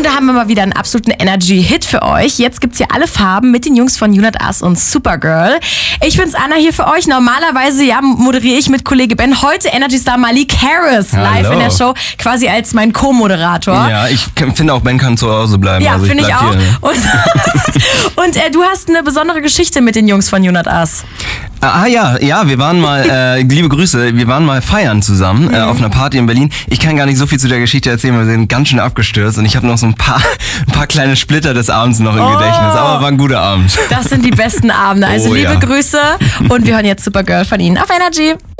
Und da haben wir mal wieder einen absoluten Energy-Hit für euch. Jetzt gibt's hier alle Farben mit den Jungs von You Not Us und Supergirl. Ich bin's Anna hier für euch. Normalerweise moderiere ich mit Kollege Ben. Heute Energy-Star Malik Harris live in der Show, quasi als mein Co-Moderator. Ja, ich finde auch, Ben kann zu Hause bleiben. Ja, also finde ich auch. Hier. Und du hast eine besondere Geschichte mit den Jungs von You Not Us. Ja, wir waren mal, liebe Grüße, wir waren mal feiern zusammen auf einer Party in Berlin. Ich kann gar nicht so viel zu der Geschichte erzählen, weil wir sind ganz schön abgestürzt und ich habe noch so ein paar kleine Splitter des Abends noch im Gedächtnis, aber war ein guter Abend. Das sind die besten Abende, also liebe Grüße und wir hören jetzt Supergirl von Ihnen auf Energy.